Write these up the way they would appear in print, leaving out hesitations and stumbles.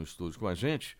estúdio com a gente.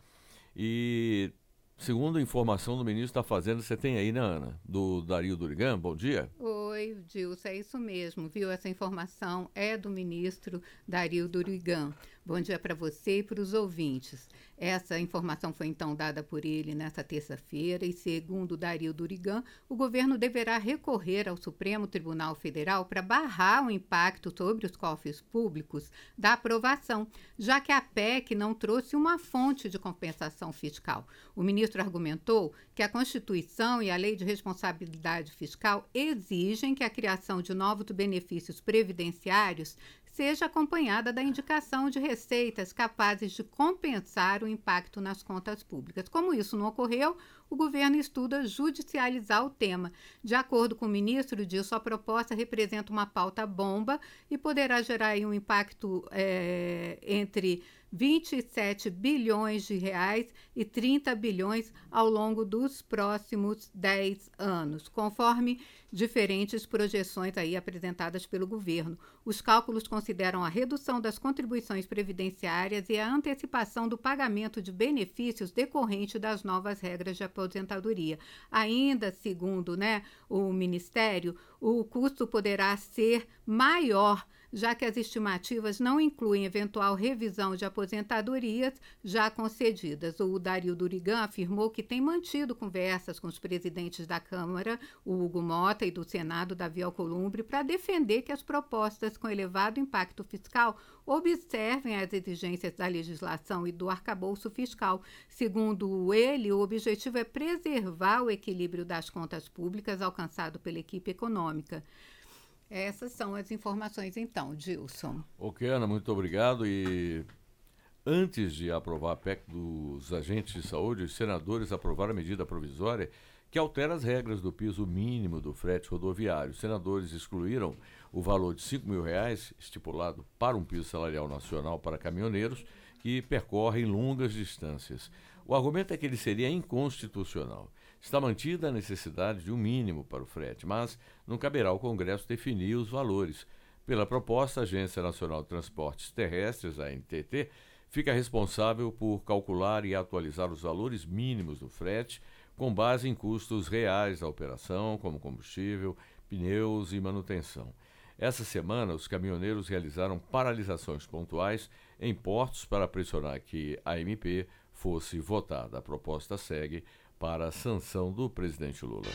E, segundo a informação do ministro da Fazenda, você tem aí, né, Ana? Do Dario Durigan, bom dia. Oi, Dilson, é isso mesmo, viu? Essa informação é do ministro Dario Durigan. Bom dia para você e para os ouvintes. Essa informação foi então dada por ele nesta terça-feira e, segundo Dario Durigan, o governo deverá recorrer ao Supremo Tribunal Federal para barrar o impacto sobre os cofres públicos da aprovação, já que a PEC não trouxe uma fonte de compensação fiscal. O ministro argumentou que a Constituição e a Lei de Responsabilidade Fiscal exigem que a criação de novos benefícios previdenciários seja acompanhada da indicação de receitas capazes de compensar o impacto nas contas públicas. Como isso não ocorreu, o governo estuda judicializar o tema. De acordo com o ministro, disso, a proposta representa uma pauta-bomba e poderá gerar aí um impacto entre 27 bilhões de reais e 30 bilhões ao longo dos próximos 10 anos, conforme diferentes projeções aí apresentadas pelo governo. Os cálculos consideram a redução das contribuições previdenciárias e a antecipação do pagamento de benefícios decorrente das novas regras de aposentadoria. Ainda, segundo o Ministério, o custo poderá ser maior, já que as estimativas não incluem eventual revisão de aposentadorias já concedidas. O Dario Durigan afirmou que tem mantido conversas com os presidentes da Câmara, o Hugo Mota, e do Senado, Davi Alcolumbre, para defender que as propostas com elevado impacto fiscal observem as exigências da legislação e do arcabouço fiscal. Segundo ele, o objetivo é preservar o equilíbrio das contas públicas alcançado pela equipe econômica. Essas são as informações então, Dilson. Ok, Ana, muito obrigado. E antes de aprovar a PEC dos agentes de saúde, os senadores aprovaram a medida provisória que altera as regras do piso mínimo do frete rodoviário. Os senadores excluíram o valor de R$ 5.000 estipulado para um piso salarial nacional para caminhoneiros que percorrem longas distâncias. O argumento é que ele seria inconstitucional. Está mantida a necessidade de um mínimo para o frete, mas não caberá ao Congresso definir os valores. Pela proposta, a Agência Nacional de Transportes Terrestres, a ANTT, fica responsável por calcular e atualizar os valores mínimos do frete com base em custos reais da operação, como combustível, pneus e manutenção. Essa semana, os caminhoneiros realizaram paralisações pontuais em portos para pressionar que a MP fosse votada. A proposta segue para a sanção do presidente Lula.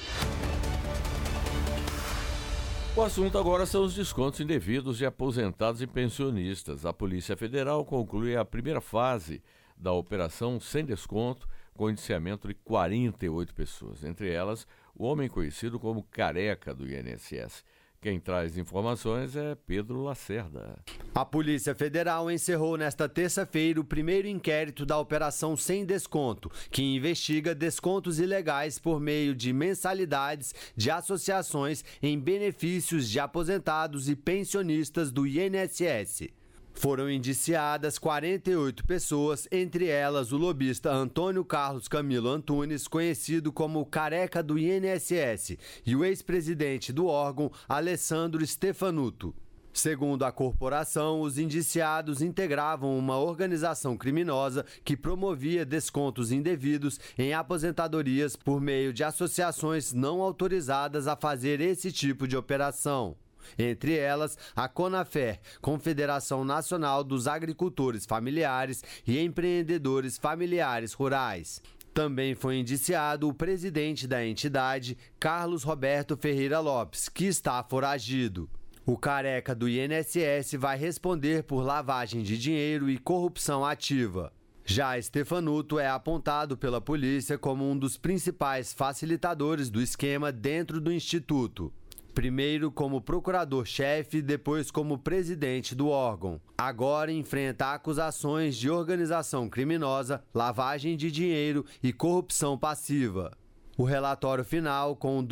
O assunto agora são os descontos indevidos de aposentados e pensionistas. A Polícia Federal conclui a primeira fase da operação sem desconto, com indiciamento de 48 pessoas, entre elas o homem conhecido como Careca do INSS. Quem traz informações é Pedro Lacerda. A Polícia Federal encerrou nesta terça-feira o primeiro inquérito da Operação Sem Desconto, que investiga descontos ilegais por meio de mensalidades de associações em benefícios de aposentados e pensionistas do INSS. Foram indiciadas 48 pessoas, entre elas o lobista Antônio Carlos Camilo Antunes, conhecido como Careca do INSS, e o ex-presidente do órgão, Alessandro Stefanuto. Segundo a corporação, os indiciados integravam uma organização criminosa que promovia descontos indevidos em aposentadorias por meio de associações não autorizadas a fazer esse tipo de operação. Entre elas, a CONAFER, Confederação Nacional dos Agricultores Familiares e Empreendedores Familiares Rurais. Também foi indiciado o presidente da entidade, Carlos Roberto Ferreira Lopes, que está foragido. O Careca do INSS vai responder por lavagem de dinheiro e corrupção ativa. Já Stefanuto é apontado pela polícia como um dos principais facilitadores do esquema dentro do Instituto. Primeiro como procurador-chefe, depois como presidente do órgão. Agora enfrenta acusações de organização criminosa, lavagem de dinheiro e corrupção passiva. O relatório final, com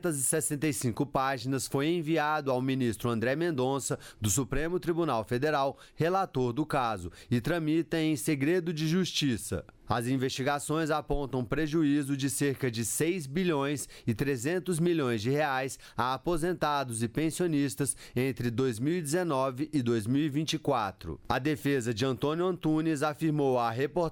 265 páginas, foi enviado ao ministro André Mendonça, do Supremo Tribunal Federal, relator do caso, e tramita em segredo de justiça. As investigações apontam prejuízo de cerca de 6 bilhões e 300 milhões de reais a aposentados e pensionistas entre 2019 e 2024. A defesa de Antônio Antunes afirmou à reportagem